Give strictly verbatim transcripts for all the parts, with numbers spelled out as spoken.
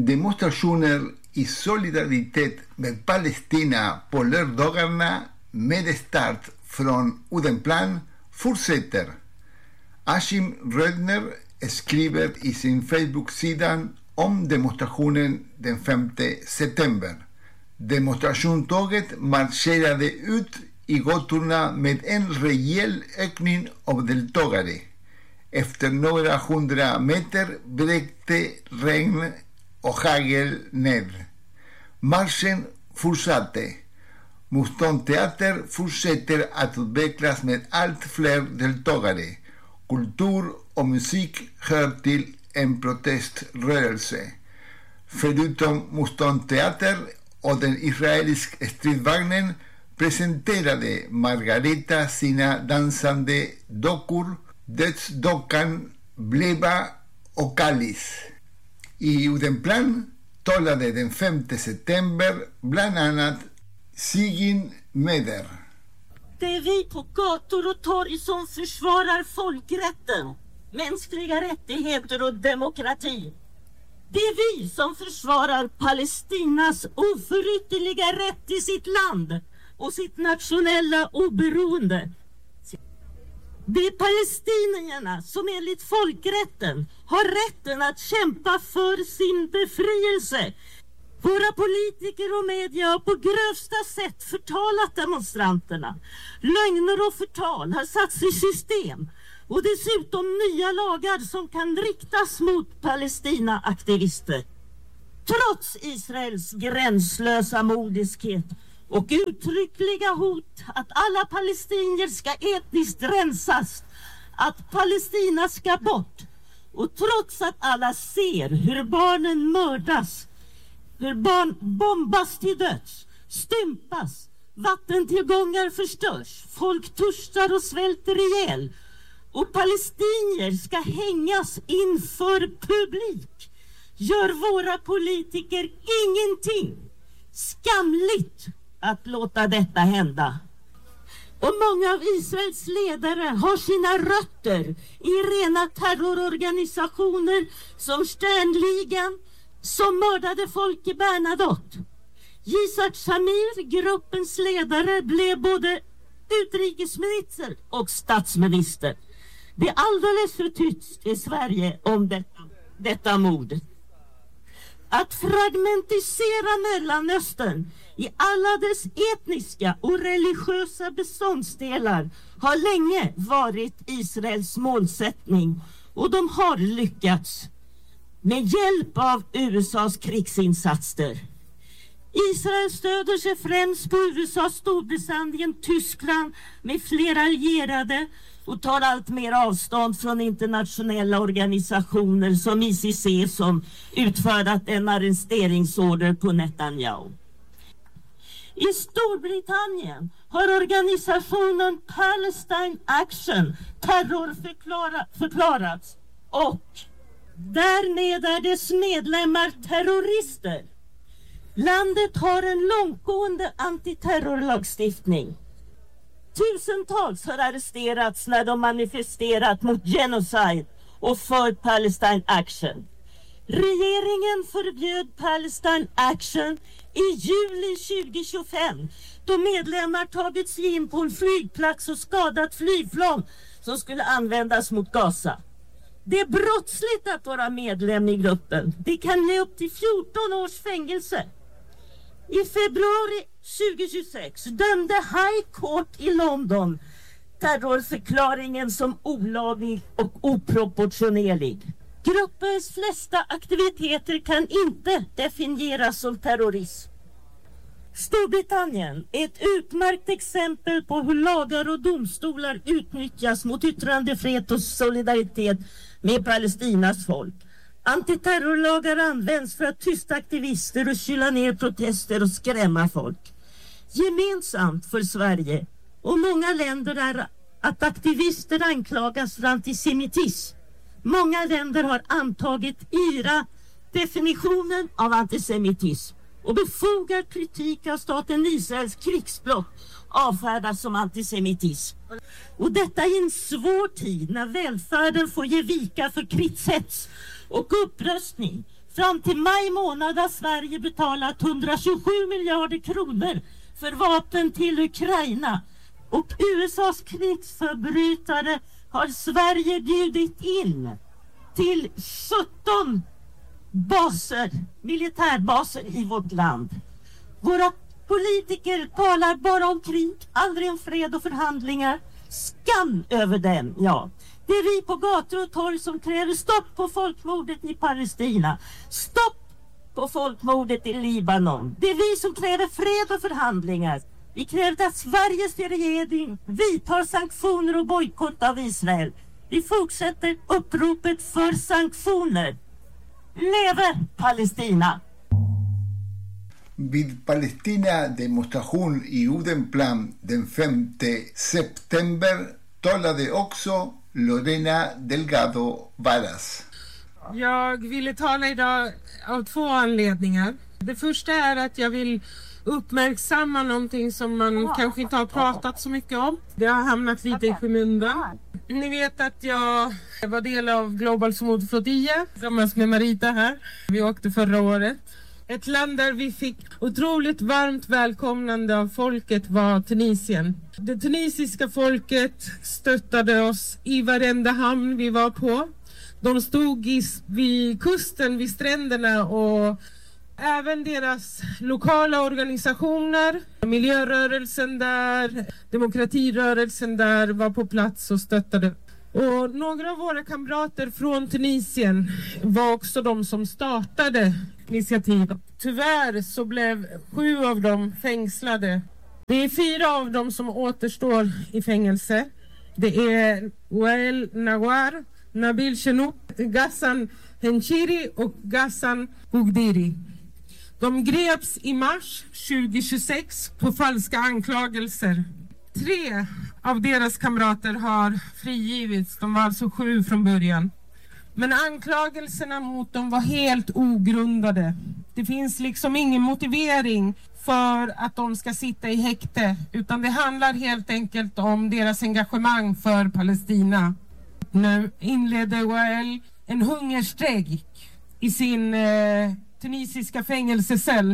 Demonstrationer i solidaritet med Palestina på lördagarna med start från Odenplan fortsätter. Achim Rödner skriver i sin Facebook-sida om demonstrationen den femte september. Demonstrationståget marscherade ut i gatorna med en rejäl ökning av deltagare. Efter några hundra meter bräckte regn och hagel ned. Marschen fortsatte. Motståndsteater fortsätter att utvecklas med allt fler deltagare. Kultur och musik hör till en proteströrelse. Förutom motståndsteater och den israeliska stridsvagnen presenterade Margareta sina dansande dockor, Dödsdockan, Bleba och Kallis. I Odenplan talade den femte september bland annat Sigyn Meder. Det är vi på gator och torg som försvarar folkrätten, mänskliga rättigheter och demokrati. Det är vi som försvarar Palestinas oförytterliga rätt till sitt land och sitt nationella oberoende. Det är palestinierna som enligt folkrätten har rätten att kämpa för sin befrielse. Våra politiker och media har på grövsta sätt förtalat demonstranterna. Lögner och förtal har satts i system. Och dessutom nya lagar som kan riktas mot Palestina-aktivister. Trots Israels gränslösa modiskhet och uttryckliga hot att alla palestinier ska etniskt rensas, att Palestina ska bort, och trots att alla ser hur barnen mördas, hur barn bombas till döds, stympas, vattentillgångar förstörs, folk törstar och svälter ihjäl, och palestinier ska hängas inför publik, gör våra politiker ingenting. Skamligt att låta detta hända. Och många av Israels ledare har sina rötter i rena terrororganisationer som Sternligan, som mördade folk i Bernadotte. Yitzhak Shamir, gruppens ledare, blev både utrikesminister och statsminister. Det är alldeles för tyst i Sverige om detta, detta mord. Att fragmentisera Mellanöstern i alla dess etniska och religiösa beståndsdelar har länge varit Israels målsättning, och de har lyckats med hjälp av U S A:s krigsinsatser. Israel stöder sig främst på U S A, Storbritannien, Tyskland med flera allierade och tar allt mer avstånd från internationella organisationer som I C C, som utfärdat en arresteringsorder på Netanyahu. I Storbritannien har organisationen Palestine Action terrorförklarats, och därmed är dess medlemmar terrorister. Landet har en långtgående antiterrorlagstiftning. Tusentals har arresterats när de manifesterat mot genocide och för Palestine Action. Regeringen förbjöd Palestine Action i juli tjugo tjugofem, då medlemmar tagits in på en flygplats och skadat flygplan som skulle användas mot Gaza. Det är brottsligt att vara medlem i gruppen. Det kan ge upp till fjorton års fängelse. I februari tjugo tjugosex dömde High Court i London terrorförklaringen som olaglig och oproportionerlig. Gruppens flesta aktiviteter kan inte definieras som terrorism. Storbritannien är ett utmärkt exempel på hur lagar och domstolar utnyttjas mot yttrandefrihet och solidaritet med Palestinas folk. Antiterrorlagar används för att tysta aktivister och kyla ner protester och skrämma folk. Gemensamt för Sverige och många länder är att aktivister anklagas för antisemitism. Många länder har antagit I R A, definitionen av antisemitism, och befogad kritik av staten Israels krigsbrott avfärdas som antisemitism. Och detta i en svår tid när välfärden får ge vika för krigshets och uppröstning, Fram till maj månad har Sverige betalat hundratjugosju miljarder kronor för vapen till Ukraina. Och U S A:s krigsförbrytare har Sverige bjudit in till sjutton baser, militärbaser i vårt land. Våra politiker talar bara om krig, aldrig om fred och förhandlingar. Skam över dem, ja. Det är vi på gator och torg som kräver stopp på folkmordet i Palestina. Stopp på folkmordet i Libanon. Det är vi som kräver fred och förhandlingar. Vi kräver att Sveriges regering vidtar sanktioner och bojkott av Israel. Vi fortsätter uppropet för sanktioner. Leve Palestina! Vid Palestina-demonstration i Odenplan den femte september talade också Lorena Delgado Varas. Jag ville tala idag av två anledningar. Det första är att jag vill uppmärksamma någonting som man kanske inte har pratat så mycket om. Det har hamnat lite i skymundan. Ni vet att jag var del av Global Smooth Flotilla tillsammans med Marita här. Vi åkte förra året. Ett land där vi fick otroligt varmt välkomnande av folket var Tunisien. Det tunisiska folket stöttade oss i varenda hamn vi var på. De stod i, vid kusten, vid stränderna, och även deras lokala organisationer, miljörörelsen där, demokratirörelsen där var på plats och stöttade. Och några av våra kamrater från Tunisien var också de som startade initiativet. Tyvärr så blev sju av dem fängslade. Det är fyra av dem som återstår i fängelse. Det är Wael Nawar, Nabil Chenouk, Ghassan Henchiri och Ghassan Bougdiri. De greps i mars tjugohundratjugosex på falska anklagelser. Tre av deras kamrater har frigivits. De var alltså sju från början. Men anklagelserna mot dem var helt ogrundade. Det finns liksom ingen motivering för att de ska sitta i häkte, utan det handlar helt enkelt om deras engagemang för Palestina. Nu inledde Wael en hungerstrejk i sin eh, tunisiska fängelsecell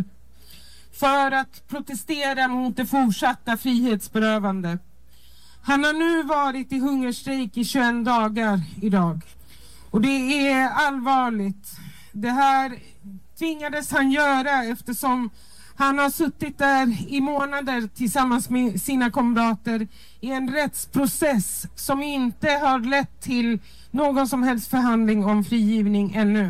för att protestera mot det fortsatta frihetsberövande. Han har nu varit i hungerstrejk i tjugoett dagar idag. Och det är allvarligt. Det här tvingades han göra eftersom han har suttit där i månader tillsammans med sina kamrater i en rättsprocess som inte har lett till någon som helst förhandling om frigivning ännu.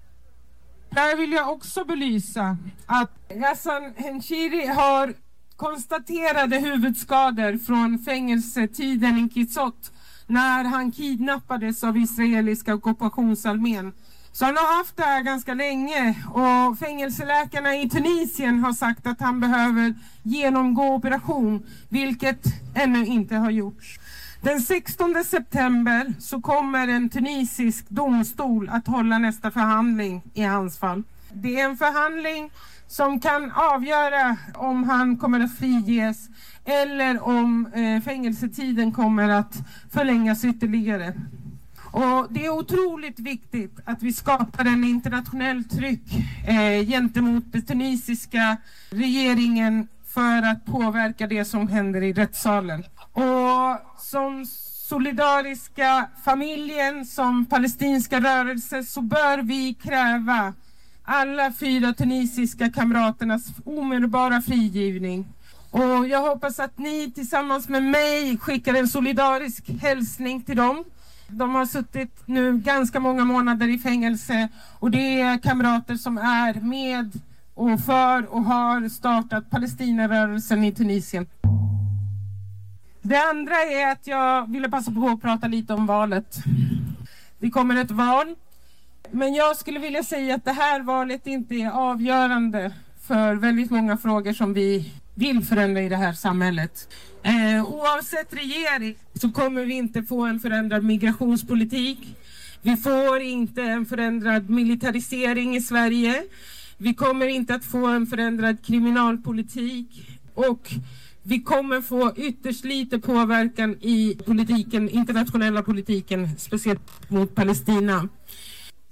Där vill jag också belysa att Ghassan Henchiri har konstaterade huvudskador från fängelsetiden i Kitzot när han kidnappades av israeliska ockupationsarmén. Så han har haft det här ganska länge, och fängelseläkarna i Tunisien har sagt att han behöver genomgå operation, vilket ännu inte har gjorts. Den sextonde september så kommer en tunisisk domstol att hålla nästa förhandling i hans fall. Det är en förhandling som kan avgöra om han kommer att friges eller om eh, fängelsetiden kommer att förlängas ytterligare. Och det är otroligt viktigt att vi skapar en internationell tryck eh, gentemot den tunisiska regeringen för att påverka det som händer i rättssalen. Och som solidariska familjen, som palestinska rörelse, så bör vi kräva alla fyra tunisiska kamraternas omedelbara frigivning. Och jag hoppas att ni tillsammans med mig skickar en solidarisk hälsning till dem. De har suttit nu ganska många månader i fängelse, och det är kamrater som är med och för och har startat Palestinarörelsen i Tunisien. Det andra är att jag ville passa på att prata lite om valet. Det kommer ett val, men jag skulle vilja säga att det här valet inte är avgörande för väldigt många frågor som vi vill förändra i det här samhället. Eh, oavsett regering så kommer vi inte få en förändrad migrationspolitik. Vi får inte en förändrad militarisering i Sverige. Vi kommer inte att få en förändrad kriminalpolitik. Och vi kommer få ytterst lite påverkan i politiken, internationella politiken, speciellt mot Palestina.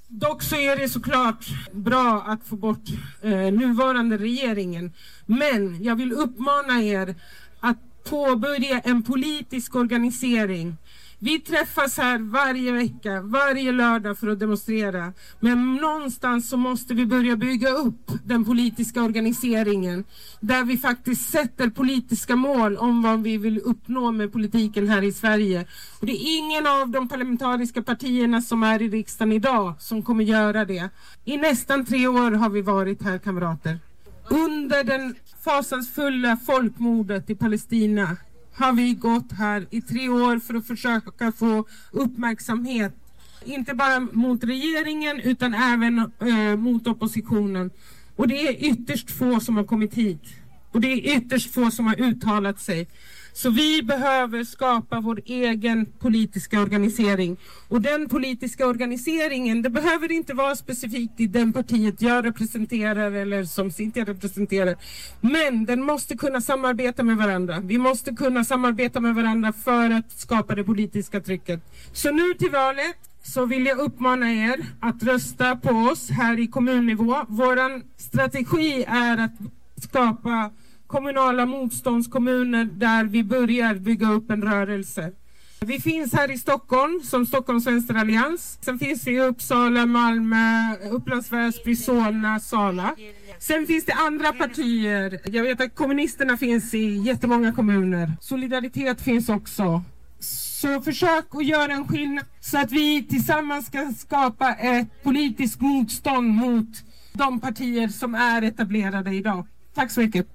Dock så är det såklart bra att få bort eh, nuvarande regeringen. Men jag vill uppmana er att påbörja en politisk organisering. Vi träffas här varje vecka, varje lördag för att demonstrera. Men någonstans så måste vi börja bygga upp den politiska organiseringen. Där vi faktiskt sätter politiska mål om vad vi vill uppnå med politiken här i Sverige. Och det är ingen av de parlamentariska partierna som är i riksdagen idag som kommer göra det. I nästan tre år har vi varit här, kamrater. Under den fasansfulla folkmordet i Palestina har vi gått här i tre år för att försöka få uppmärksamhet. Inte bara mot regeringen utan även eh, mot oppositionen. Och det är ytterst få som har kommit hit. Och det är ytterst få som har uttalat sig. Så vi behöver skapa vår egen politiska organisering. Och den politiska organiseringen, det behöver inte vara specifikt i den partiet jag representerar eller som Cynthia representerar. Men den måste kunna samarbeta med varandra. Vi måste kunna samarbeta med varandra för att skapa det politiska trycket. Så nu till valet så vill jag uppmana er att rösta på oss här i kommunnivå. Våran strategi är att skapa kommunala motståndskommuner där vi börjar bygga upp en rörelse. Vi finns här i Stockholm som Stockholms Vänsterallians. Sen finns det i Uppsala, Malmö, Upplands Väsby, Solna, Sala. Sen finns det andra partier. Jag vet att kommunisterna finns i jättemånga kommuner. Solidaritet finns också. Så försök att göra en skillnad så att vi tillsammans ska skapa ett politiskt motstånd mot de partier som är etablerade idag. Tack så mycket.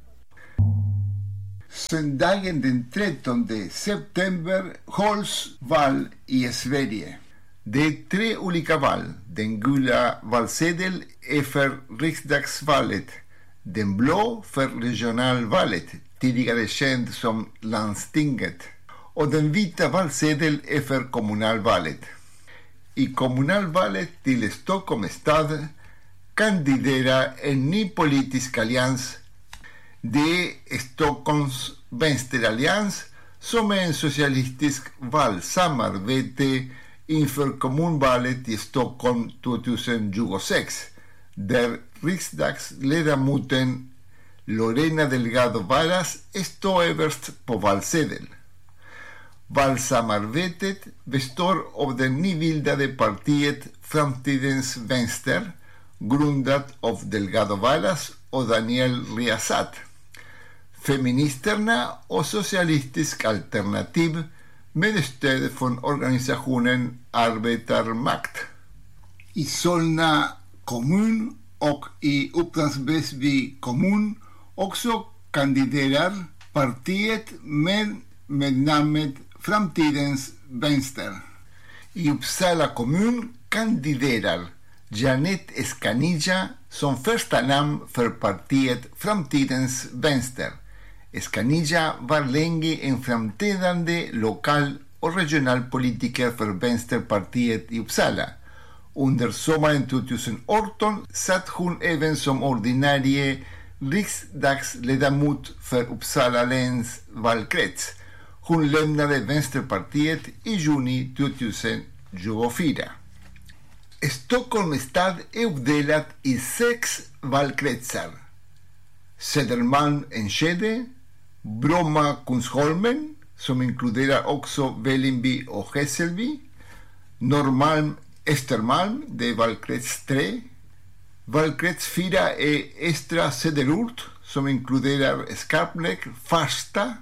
Söndagen den trettonde september hålls val i Sverige. Det är tre olika val. Den gula valsedel är för riksdagsvalet. Den blå för regionalvalet, tidigare känd som landstinget. Och den vita valsedel är för kommunalvalet. I kommunalvalet till Stockholms stad kandiderar en ny politisk allians. Det är Stockholms Vänsterallians som är en socialistisk valsamarbete inför kommunvalet i Stockholm tjugohundratjugosex, där riksdagsledamoten Lorena Delgado Varas står överst på valsedeln. Valsamarbetet består av det nybildade partiet Framtidens Vänster, grundat av Delgado Varas och Daniel Riazat, Feministerna och Socialistisk Alternativ med stöd från organisationen Arbetarmakt. I Solna kommun och i Upplands Väsby kommun också kandiderar partiet med, med namnet Framtidens Vänster. I Uppsala kommun kandiderar Janet Escanilla som första namn för partiet Framtidens Vänster. Escanilla var länge en framträdande lokal och regional politiker för Vänsterpartiet i Uppsala. Under sommaren tjugoarton satt hon även som ordinarie riksdagsledamot för Uppsala läns valkrets. Hon lämnade Vänsterpartiet i juni tjugotjugofyra. Stockholms stad är uppdelat i sex valkretsar. Södermalm Enskede, Bromma Kungsholmen, som inkluderar också Vällingby och Hässelby, Norrmalm Östermalm, det är valkrets tre. Valkrets fyra är Östra Söderort, som inkluderar Skarpnäck, Farsta.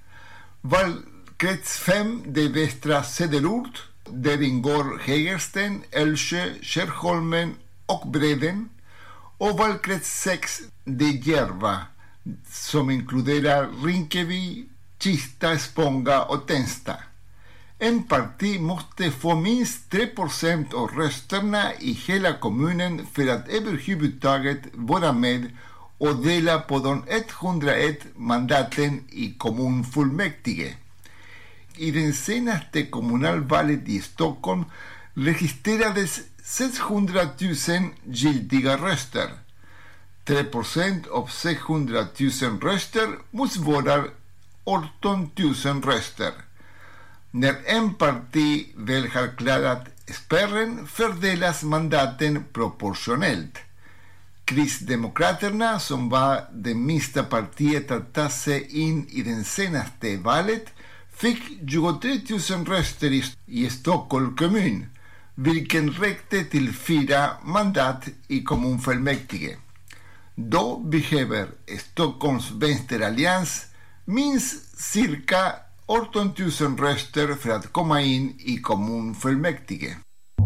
Valkrets fem, det är Västra Söderort, där ingår Hägersten, Älvsjö, Skärholmen och Bredden. Och valkrets sex, det är Järva, som inkluderar Rinkeby, Kista, Spånga och Tensta. En parti måste få minst tre procent av rösterna i hela kommunen för att överhuvudtaget vara med och dela på de etthundraett mandaten i kommunfullmäktige. I den senaste kommunalvalet i Stockholm registrerades sexhundratusen giltiga röster. tre procent av sexhundratusen röster motsvarar arton tusen röster. När en parti väl har klarat spärren fördelas mandaten proportionellt. Kristdemokraterna, som var det minsta partiet att ta sig in i det senaste valet, fick tjugotre tusen röster i, i Stockholms kommun, vilken räckte till fyra mandat i kommunfullmäktige. Då behöver Stockholms vänsterallians minst cirka arton tusen röster för att komma in i kommunfullmäktige.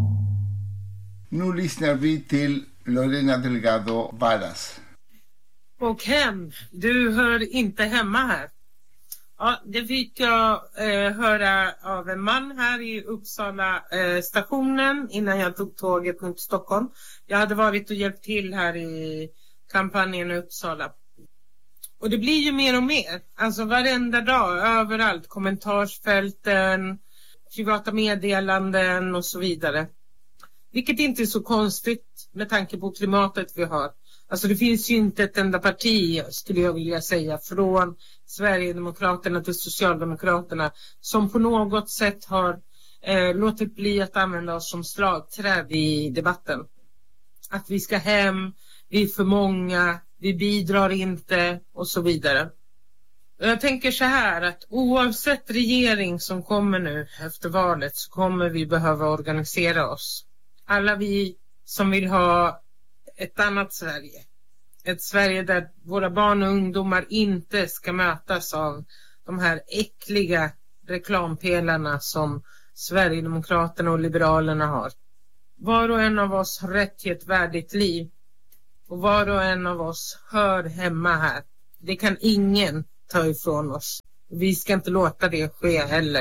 Nu lyssnar vi till Lorena Delgado Varas. Och hem, du hör inte hemma här. Ja, det fick jag eh, höra av en man här i Uppsala eh, stationen innan jag tog tåget mot Stockholm. Jag hade varit och hjälpt till här i kampanjen i Uppsala. Och det blir ju mer och mer. Alltså varenda dag, överallt. Kommentarsfälten, privata meddelanden och så vidare. Vilket inte är så konstigt med tanke på klimatet vi har. Alltså det finns ju inte ett enda parti, skulle jag vilja säga, från Sverigedemokraterna till Socialdemokraterna som på något sätt har eh, låtit bli att använda oss som slagträd i debatten. Att vi ska hem, vi är för många, vi bidrar inte och så vidare. Jag tänker så här att oavsett regering som kommer nu efter valet så kommer vi behöva organisera oss. Alla vi som vill ha ett annat Sverige. Ett Sverige där våra barn och ungdomar inte ska mötas av de här äckliga reklampelarna som Sverigedemokraterna och Liberalerna har. Var och en av oss har rätt till ett värdigt liv. Och var och en av oss hör hemma här. Det kan ingen ta ifrån oss. Vi ska inte låta det ske heller.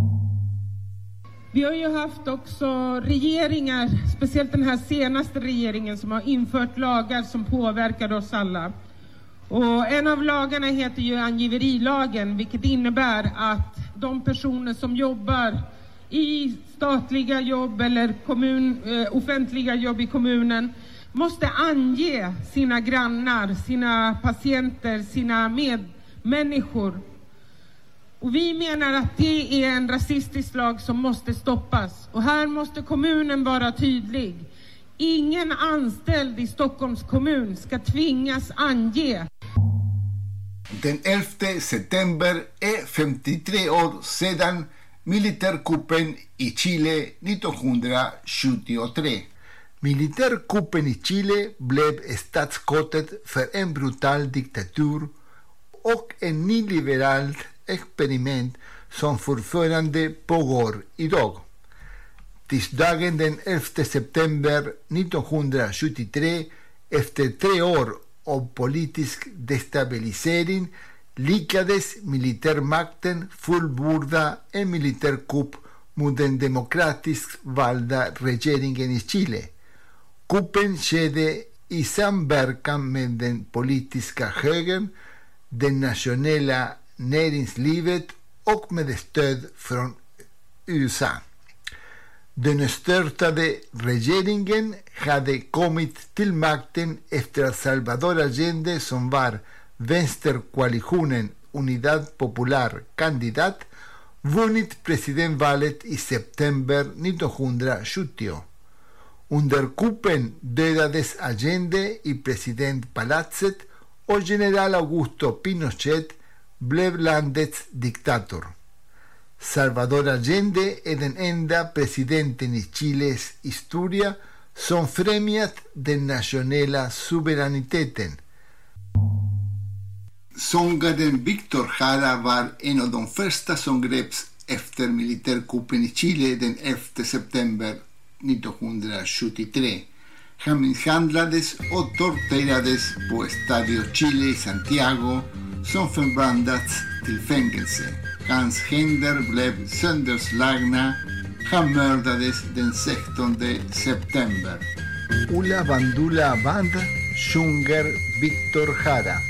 Vi har ju haft också regeringar, speciellt den här senaste regeringen, som har infört lagar som påverkar oss alla. Och en av lagarna heter ju angiverilagen, vilket innebär att de personer som jobbar i statliga jobb eller kommun, eh, offentliga jobb i kommunen måste ange sina grannar, sina patienter, sina medmänniskor. Och vi menar att det är en rasistisk lag som måste stoppas. Och här måste kommunen vara tydlig. Ingen anställd i Stockholms kommun ska tvingas ange. Den elfte september är femtiotre år sedan militärkuppen i Chile nittonhundrasjuttiotre. Militärkuppen i Chile blev startskottet för en brutal diktatur och en nyliberal experiment som fortfarande pågår idag. Tisdagen den elfte september nittonhundrasjuttiotre, efter tre år av politisk destabilisering, lyckades militärmakten fullborda en militärkupp mot den demokratiskt valda regeringen i Chile. Kuppen skedde i samverkan med den politiska högern, den nationella näringslivet och med stöd från U S A. Den störtade regeringen hade kommit till makten efter att Salvador Allende, som var vänsterkoalitionen Unidad Popular kandidat, vunnit presidentvalet i september nittonhundrasjuttio. Under kuppen dödades Allende i presidentpalatset och general Augusto Pinochet blev landets diktator. Salvador Allende är den enda presidenten i Chiles historia som främjat den nationella suveräniteten. Sångaren Víctor Jara var en av de första som greps efter militärkuppen i Chile den elfte september nittonhundrasjuttiotre. Han misshandlades och torterades på Estadio Chile i Santiago, som förvandlats till fängelse. Hans händer blev sönderslagna. Han mördades den sextonde september. Ulla Bandula Band sjunger Víctor Jara.